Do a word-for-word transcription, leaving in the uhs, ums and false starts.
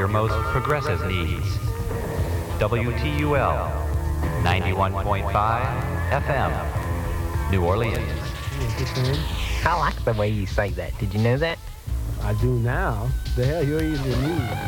your most progressive needs. W T U L, ninety-one point five F M, New Orleans. I like the way you say that. Did you know that? I do now. The hell, you're easy to me.